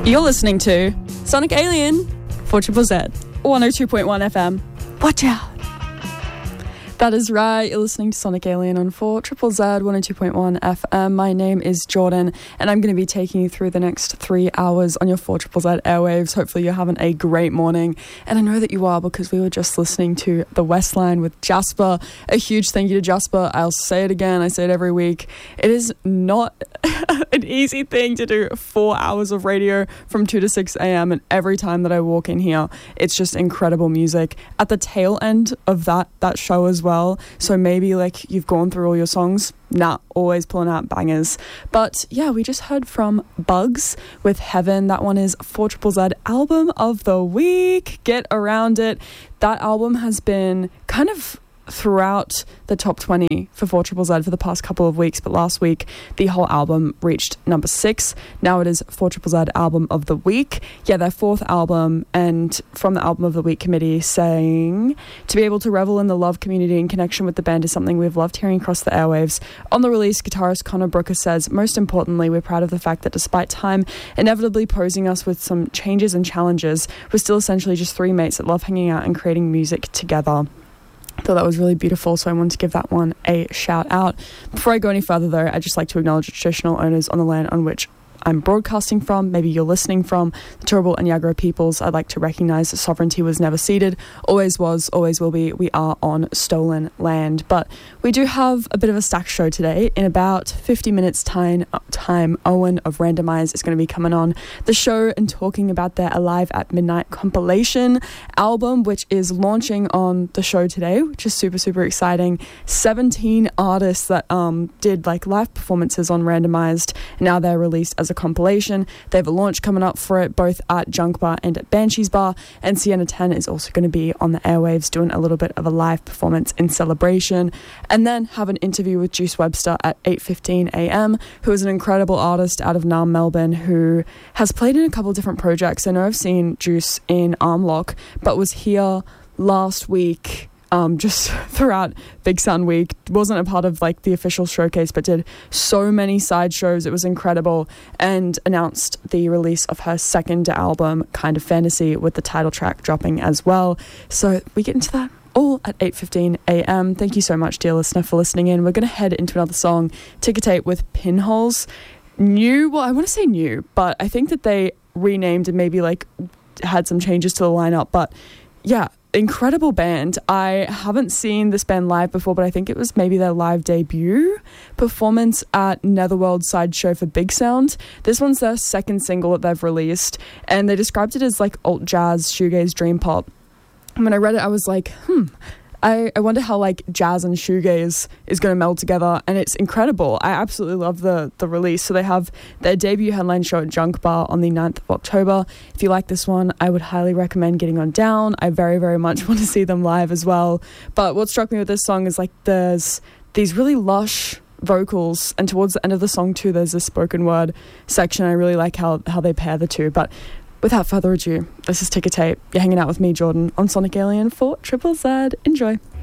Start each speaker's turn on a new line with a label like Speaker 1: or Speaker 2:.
Speaker 1: You're listening to Sonic Alien for Triple Z, 102.1 FM. Watch out. That is right, you're listening to Sonic Alien on 4 Triple Z 102.1 FM. My name is Jordan, and I'm going to be taking you through the next 3 hours on your 4 Triple Z airwaves. Hopefully you're having a great morning, and I know that you are because we were just listening to The West Line with Jasper. A huge thank you to Jasper. I'll say it again, I say it every week. It is not an easy thing to do 4 hours of radio from 2 to 6 a.m. and every time that I walk in here, it's just incredible music. At the tail end of that show as well, so maybe like you've gone through all your songs, always pulling out bangers. But yeah, we just heard from Bugs with Heaven. That one is 4 Triple Z album of the week. Get around it. That album has been kind of throughout the top 20 for 4 Triple Z for the past couple of weeks, but last week the whole album reached number 6. Now it is 4 Triple Z album of the week. Yeah, their 4th album, and from the album of the week committee saying, to be able to revel in the love, community and connection with the band is something we've loved hearing across the airwaves. On the release, guitarist Connor Brooker says, most importantly, we're proud of the fact that despite time inevitably posing us with some changes and challenges, we're still essentially just 3 mates that love hanging out and creating music together. I thought that was really beautiful, so I wanted to give that one a shout out. Before I go any further though, I'd just like to acknowledge the traditional owners on the land on which I'm broadcasting from, maybe you're listening from, the Turrbal and Yagara peoples. I'd like to recognise that sovereignty was never ceded, always was, always will be. We are on stolen land. But we do have a bit of a stacked show today. In about 50 minutes time, Owen of Randomize is going to be coming on the show and talking about their Alive at Midnight compilation album, which is launching on the show today, which is super, super exciting. 17 artists that did like live performances on Randomized, and now they're released as a compilation. They have a launch coming up for it both at Junk Bar and at Banshees Bar, and Sienna 10 is also going to be on the airwaves doing a little bit of a live performance in celebration, and then have an interview with Juice Webster at 8:15 a.m, who is an incredible artist out of Naarm, Melbourne, who has played in a couple of different projects. I know I've seen Juice in Armlock, but was here last week just throughout Big Sun Week. Wasn't a part of like the official showcase, but did so many side shows. It was incredible, and announced the release of her 2nd album, Kind of Fantasy, with the title track dropping as well. So we get into that all at 8:15 a.m. Thank you so much, dear listener, for listening in. We're going to head into another song, Ticker Tape with Pinholes. I want to say new, but I think that they renamed and maybe like had some changes to the lineup. But yeah, incredible band. I haven't seen this band live before, but I think it was maybe their live debut performance at Netherworld Sideshow for Big Sound. This one's their 2nd single that they've released, and they described it as like alt jazz, shoegaze, dream pop. And when I read it, I was like, I wonder how like jazz and shoegaze is going to meld together, and it's incredible. I absolutely love the release. So they have their debut headline show at Junk Bar on the 9th of October. If you like this one, I would highly recommend getting on down. I very, very much want to see them live as well. But what struck me with this song is like there's these really lush vocals, and towards the end of the song too, there's a spoken word section. I really like how they pair the two. But without further ado, this is Ticker Tape. You're hanging out with me, Jordan, on Sonic Alien for Triple Z. Enjoy.